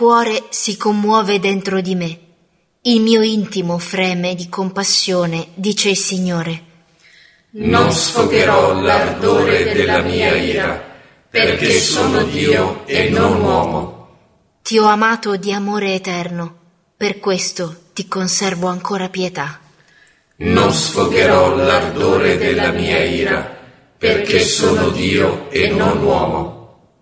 cuore si commuove dentro di me. Il mio intimo freme di compassione, dice il Signore. Non sfogherò l'ardore della mia ira, perché sono Dio e non uomo. Ti ho amato di amore eterno, per questo ti conservo ancora pietà. Non sfogherò l'ardore della mia ira, perché sono Dio e non uomo.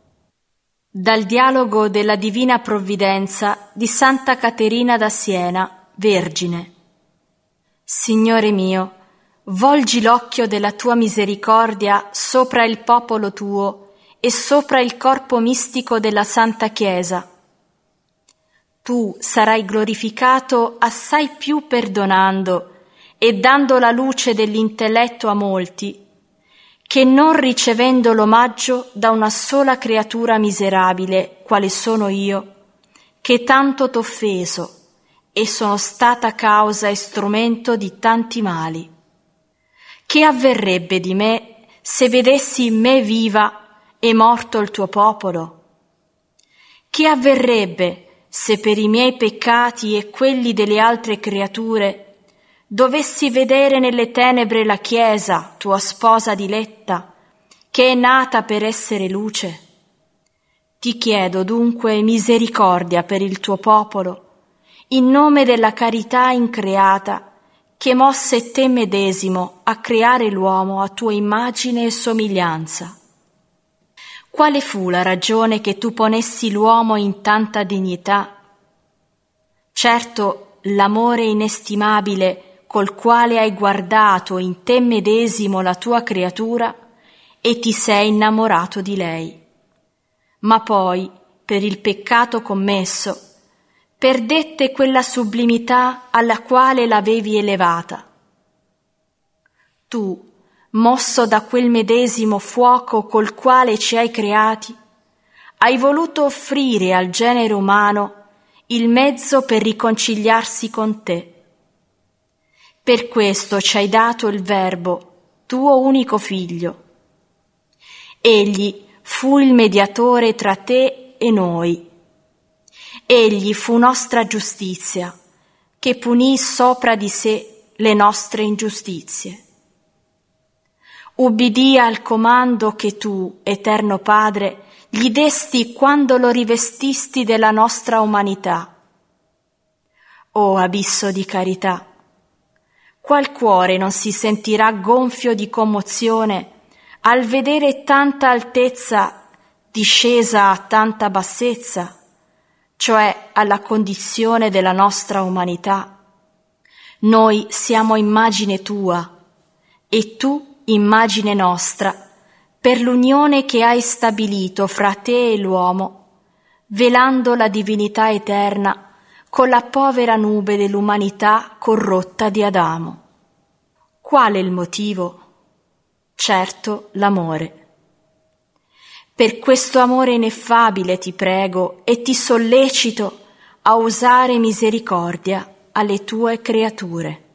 Dal dialogo della Divina Provvidenza di Santa Caterina da Siena, Vergine. Signore mio, volgi l'occhio della tua misericordia sopra il popolo tuo e sopra il corpo mistico della Santa Chiesa. Tu sarai glorificato assai più perdonando e dando la luce dell'intelletto a molti, che non ricevendo l'omaggio da una sola creatura miserabile, quale sono io, che tanto t'ho offeso e sono stata causa e strumento di tanti mali. Che avverrebbe di me se vedessi me viva e morto il tuo popolo? Che avverrebbe se per i miei peccati e quelli delle altre creature dovessi vedere nelle tenebre la Chiesa, tua sposa diletta, che è nata per essere luce? Ti chiedo dunque misericordia per il tuo popolo, in nome della carità increata, che mosse te medesimo a creare l'uomo a tua immagine e somiglianza. Quale fu la ragione che tu ponessi l'uomo in tanta dignità? Certo, l'amore inestimabile col quale hai guardato in te medesimo la tua creatura e ti sei innamorato di lei. Ma poi, per il peccato commesso, perdette quella sublimità alla quale l'avevi elevata. Tu, mosso da quel medesimo fuoco col quale ci hai creati, hai voluto offrire al genere umano il mezzo per riconciliarsi con te. Per questo ci hai dato il Verbo, tuo unico Figlio. Egli fu il mediatore tra te e noi. Egli fu nostra giustizia, che punì sopra di sé le nostre ingiustizie. Ubbidì al comando che tu, Eterno Padre, gli desti quando lo rivestisti della nostra umanità. O abisso di carità! Qual cuore non si sentirà gonfio di commozione al vedere tanta altezza discesa a tanta bassezza, cioè alla condizione della nostra umanità? Noi siamo immagine tua e tu immagine nostra, per l'unione che hai stabilito fra te e l'uomo, velando la divinità eterna con la povera nube dell'umanità corrotta di Adamo. Qual è il motivo? Certo, l'amore. Per questo amore ineffabile ti prego e ti sollecito a usare misericordia alle tue creature.